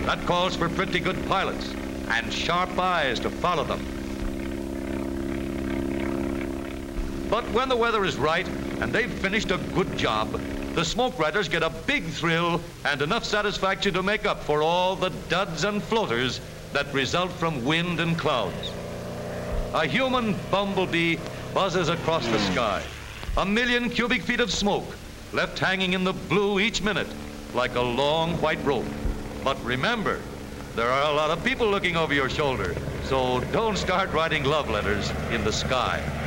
That calls for pretty good pilots and sharp eyes to follow them. But when the weather is right and they've finished a good job, the smoke riders get a big thrill and enough satisfaction to make up for all the duds and floaters that result from wind and clouds. A human bumblebee buzzes across the sky. 1,000,000 cubic feet of smoke left hanging in the blue each minute like a long white rope. But remember, there are a lot of people looking over your shoulder, so don't start writing love letters in the sky.